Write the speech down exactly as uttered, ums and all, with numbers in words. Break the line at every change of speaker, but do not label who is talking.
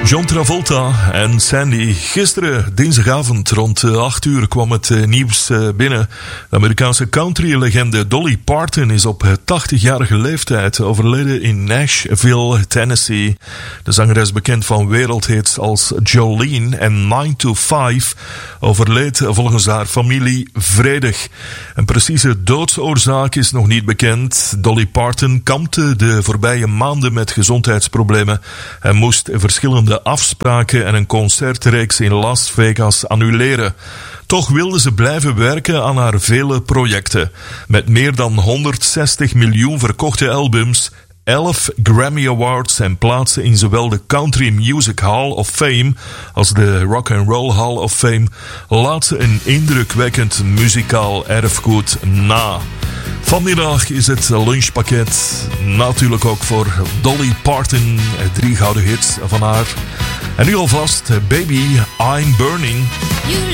John Travolta en Sandy. Gisteren, dinsdagavond, rond acht uur kwam het uh, nieuws uh, binnen. De Amerikaanse country-legende Dolly Parton is op tachtigjarige leeftijd overleden in Nashville, Tennessee. De zangeres, bekend van wereldhits als Jolene en nine to five, overleed volgens haar familie vredig. Een precieze doodsoorzaak is nog niet bekend. Dolly Parton kampte de voorbije maanden met gezondheidsproblemen en moest verschillende afspraken en een concertreeks in Las Vegas annuleren. Toch wilde ze blijven werken aan haar vele projecten. Met meer dan honderdzestig miljoen verkochte albums, elf Grammy Awards en plaatsen in zowel de Country Music Hall of Fame als de Rock and Roll Hall of Fame laat ze een indrukwekkend muzikaal erfgoed na. Vanmiddag is het lunchpakket natuurlijk ook voor Dolly Parton, drie gouden hits van haar. En nu alvast Baby, I'm Burning.